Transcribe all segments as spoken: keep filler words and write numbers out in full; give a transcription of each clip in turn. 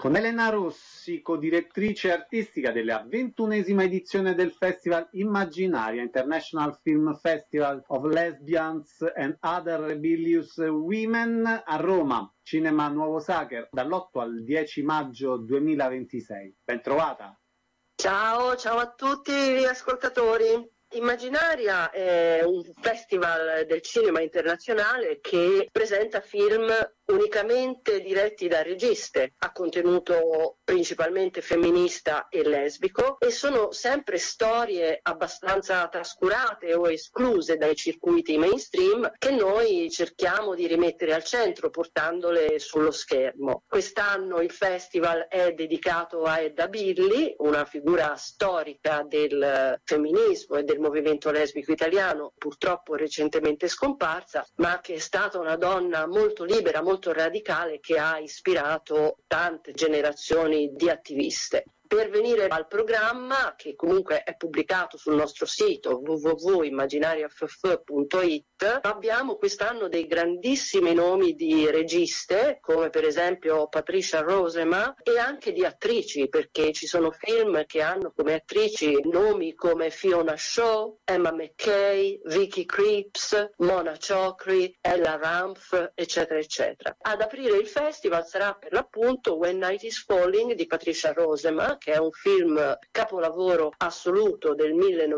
con Elena Rossi, co-direttrice artistica della ventunesima edizione del Festival Immaginaria International Film Festival of Lesbians and Other Rebellious Women a Roma, Cinema Nuovo Sacher, dall'otto al dieci maggio duemilaventisei. Ben trovata! Ciao, ciao a tutti gli ascoltatori. Immaginaria è un festival del cinema internazionale che presenta film unicamente diretti da registe, a contenuto principalmente femminista e lesbico, e sono sempre storie abbastanza trascurate o escluse dai circuiti mainstream che noi cerchiamo di rimettere al centro portandole sullo schermo. Quest'anno il festival è dedicato a Edda Billy, una figura storica del femminismo e del movimento lesbico italiano, purtroppo recentemente scomparsa, ma che è stata una donna molto libera, molto radicale, che ha ispirato tante generazioni di attiviste. Per venire al programma, che comunque è pubblicato sul nostro sito w w w punto immaginariaff punto i t, abbiamo quest'anno dei grandissimi nomi di registe, come per esempio Patricia Rozema, e anche di attrici, perché ci sono film che hanno come attrici nomi come Fiona Shaw, Emma McKay, Vicky Krieps, Mona Chokri, Ella Rumpf, eccetera, eccetera. Ad aprire il festival sarà per l'appunto When Night is Falling di Patricia Rozema, che è un film capolavoro assoluto del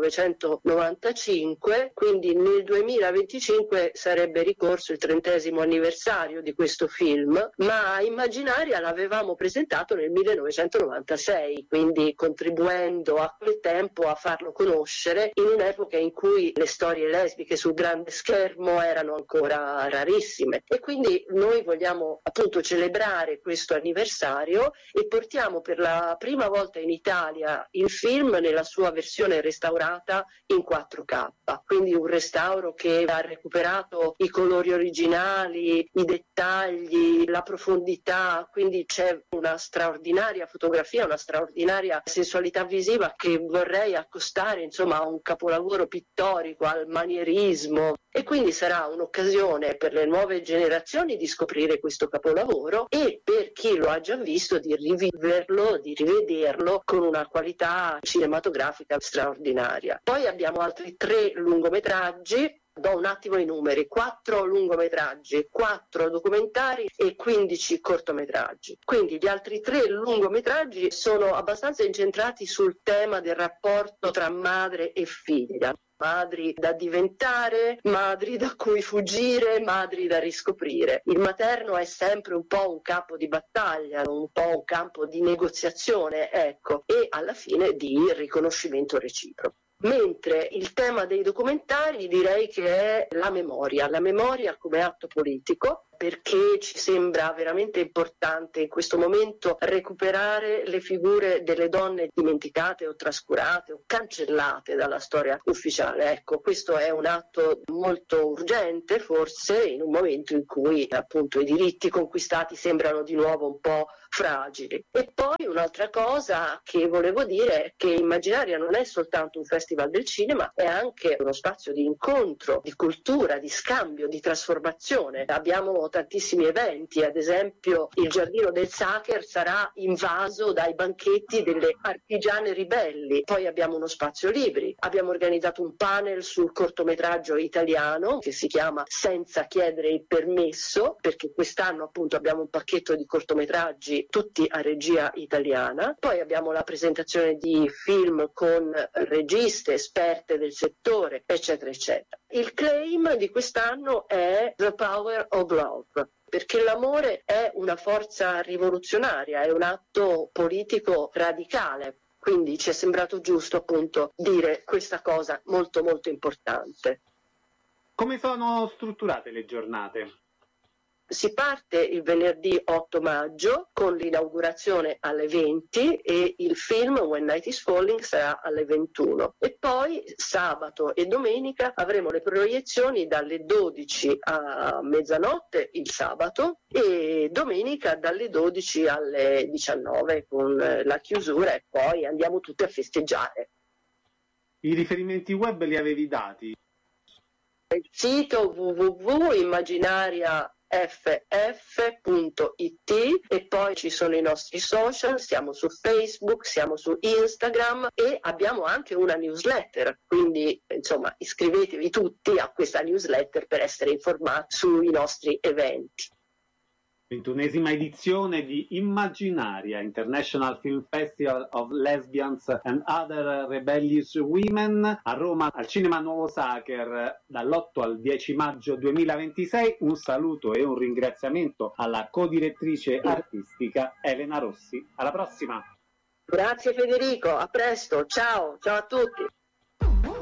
millenovecentonovantacinque, quindi nel duemilaventicinque sarebbe ricorso il trentesimo anniversario di questo film, ma a Immaginaria l'avevamo presentato nel millenovecentonovantasei, quindi contribuendo a quel tempo a farlo conoscere in un'epoca in cui le storie lesbiche sul grande schermo erano ancora rarissime. E quindi noi vogliamo appunto celebrare questo anniversario e portiamo per la prima volta in Italia il film nella sua versione restaurata in quattro K, quindi un restauro che ha recuperato i colori originali, i dettagli, la profondità, quindi c'è una straordinaria fotografia, una straordinaria sensualità visiva che vorrei accostare insomma a un capolavoro pittorico, al manierismo, e quindi sarà un'occasione per le nuove generazioni di scoprire questo capolavoro e per chi lo ha già visto di riviverlo, di rivederlo con una qualità cinematografica straordinaria. Poi abbiamo altri tre lungometraggi. Do un attimo i numeri: quattro lungometraggi, quattro documentari e quindici cortometraggi. Quindi gli altri tre lungometraggi sono abbastanza incentrati sul tema del rapporto tra madre e figlia. Madri da diventare, madri da cui fuggire, madri da riscoprire. Il materno è sempre un po' un campo di battaglia, un po' un campo di negoziazione, ecco, e alla fine di riconoscimento reciproco. Mentre il tema dei documentari direi che è la memoria, la memoria come atto politico, perché ci sembra veramente importante in questo momento recuperare le figure delle donne dimenticate o trascurate o cancellate dalla storia ufficiale. Ecco, questo è un atto molto urgente, forse in un momento in cui appunto i diritti conquistati sembrano di nuovo un po' fragili. E poi un'altra cosa che volevo dire è che Immaginaria non è soltanto un festival del cinema, è anche uno spazio di incontro, di cultura, di scambio, di trasformazione. Abbiamo tantissimi eventi, ad esempio il Giardino del Sacher sarà invaso dai banchetti delle artigiane ribelli. Poi abbiamo uno spazio libri, abbiamo organizzato un panel sul cortometraggio italiano che si chiama Senza chiedere il permesso, perché quest'anno appunto abbiamo un pacchetto di cortometraggi tutti a regia italiana. Poi abbiamo la presentazione di film con registe, esperte del settore, eccetera, eccetera. Il claim di quest'anno è The Power of Love, perché l'amore è una forza rivoluzionaria, è un atto politico radicale. Quindi ci è sembrato giusto appunto dire questa cosa molto molto importante. Come sono strutturate le giornate? Si parte il venerdì otto maggio con l'inaugurazione alle venti e il film When Night is Falling sarà alle ventuno. E poi sabato e domenica avremo le proiezioni dalle dodici a mezzanotte il sabato e domenica dalle dodici alle diciannove con la chiusura e poi andiamo tutti a festeggiare. I riferimenti web li avevi dati? Il sito w w w punto immaginaria f f punto i t, e poi ci sono i nostri social, siamo su Facebook, siamo su Instagram e abbiamo anche una newsletter, quindi insomma iscrivetevi tutti a questa newsletter per essere informati sui nostri eventi. ventunesima edizione di Immaginaria, International Film Festival of Lesbians and Other Rebellious Women, a Roma al Cinema Nuovo Sacher dall'otto al dieci maggio duemilaventisei. Un saluto e un ringraziamento alla codirettrice artistica Elena Rossi. Alla prossima! Grazie Federico, a presto, ciao, ciao a tutti!